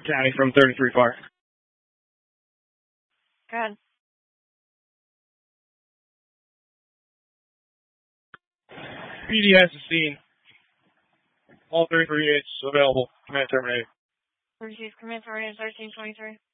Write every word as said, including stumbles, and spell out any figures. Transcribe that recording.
County from thirty-three Fire. Go ahead. P D has the scene. All thirty-three units available. Command terminated. Receive command terminated thirteen twenty-three.